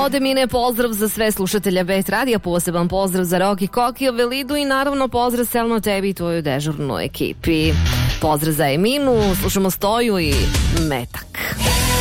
Od Emine pozdrav za sve slušatelja Bet Radija, poseban pozdrav za Roki, Koki, Velidu i naravno pozdrav Selma tebi i tvojoj dežurnoj ekipi. Pozdrav za Eminu, slušamo Stoju i Metak.